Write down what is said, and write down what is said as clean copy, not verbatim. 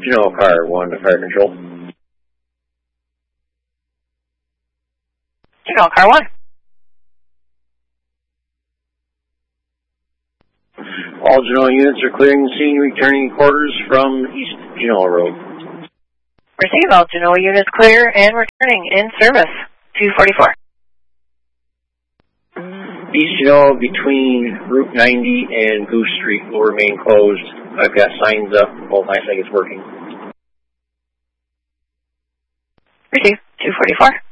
Genoa Car 1 to Fire Control. Genoa Car 1. All Genoa units are clearing the scene, returning quarters from East Genoa Road. Receive, all Genoa units clear and returning in service. 244. East Genoa between Route 90 and Goose Street will remain closed. I've got signs up. Both I think it's working. Receive, 244.